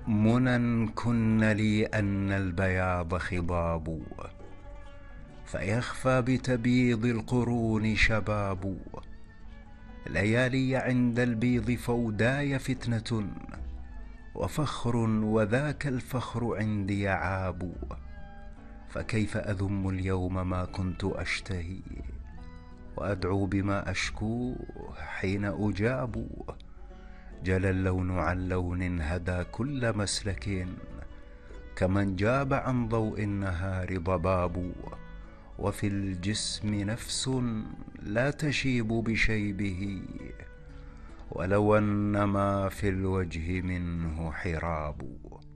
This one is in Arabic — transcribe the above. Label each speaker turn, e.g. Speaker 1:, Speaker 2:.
Speaker 1: منى كن لي أن البياض خضاب، فيخفى بتبييض القرون شباب. ليالي عند البيض فوداي فتنة وفخر، وذاك الفخر عندي عاب. فكيف أذم اليوم ما كنت أشتهي، وأدعو بما أشكوه حين أجاب. جلى اللون عن لون هدى كل مسلك، كمن جاب عن ضوء النهار ضباب. وفي الجسم نفس لا تشيب بشيبه، ولو أن ما في الوجه منه حراب.